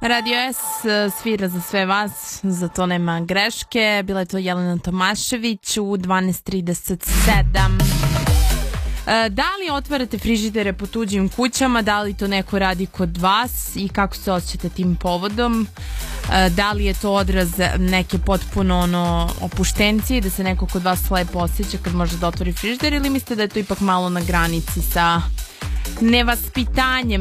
Radio S svira za sve vas, za to nema greške. Bila je to Jelena Tomašević u 12:37. Da li otvarate frižidere po tuđim kućama, da li to neko radi kod vas i kako se osjećate tim povodom? Da li je to odraz neke potpuno opuštencije, da se neko kod vas lepo osjeća kad može da otvori frižider, ili mislite da je to ipak malo na granici sa nevaspitanjem?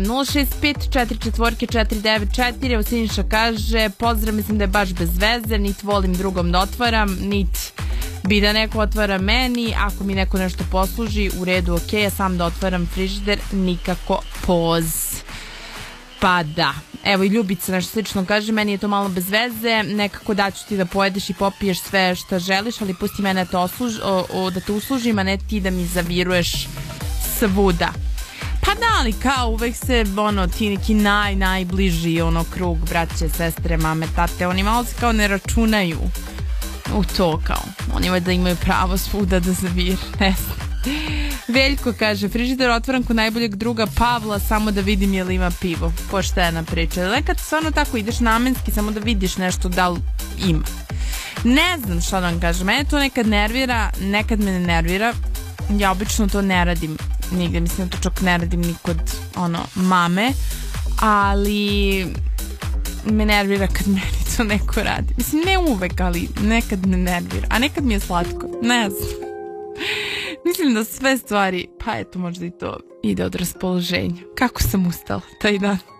065-44-494. Evo Siniša kaže: pozdrav, mislim da je baš bez veze, nit volim drugom da otvaram, nit bi da neko otvara meni. Ako mi neko nešto posluži, u redu, ok, ja sam da otvaram frižider, nikako poz. Pa da, evo i Ljubica nešto slično kaže: meni je to malo bez veze, nekako daću ti da pojedeš i popiješ sve što želiš, ali pusti mene da te uslužim, a ne ti da mi zaviruješ svuda. Pa da, ali kao uvek se ti neki najbliži krug, braće, sestre, mame, tate, oni malo se kao ne računaju u to, kao oni da imaju pravo svuda da zavir, ne znam. Veljko kaže: frižider otvaram kod najboljeg druga Pavla, samo da vidim je li ima pivo. Poštena priča. Nekad stvarno tako ideš namenski samo da vidiš nešto da li ima. Ne znam šta da vam kažem, mene to nekad nervira, nekad me ne nervira. Ja obično to ne radim nigde, mislim da to čak ne radim ni kod mame, ali me nervira kad meni to neko radi. Mislim, ne uvek, ali nekad me nervira, a nekad mi je slatko, ne znam. Mislim da sve stvari, pa eto, možda i to ide od raspoloženja. Kako sam ustala taj dan.